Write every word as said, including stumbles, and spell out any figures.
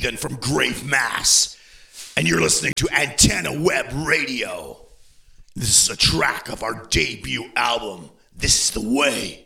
Heathen from Grave, Mass. And you're listening to Antenna Web Radio. This is a track of our debut album, This is the Way.